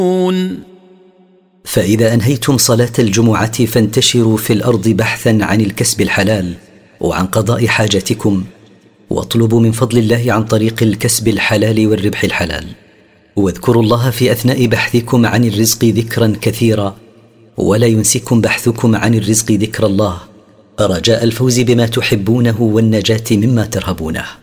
فإذا أنهيتم صلاة الجمعة فانتشروا في الأرض بحثا عن الكسب الحلال وعن قضاء حاجتكم، واطلبوا من فضل الله عن طريق الكسب الحلال والربح الحلال، واذكروا الله في أثناء بحثكم عن الرزق ذكرا كثيرا، ولا ينسكم بحثكم عن الرزق ذكر الله، رجاء الفوز بما تحبونه والنجاة مما ترهبونه.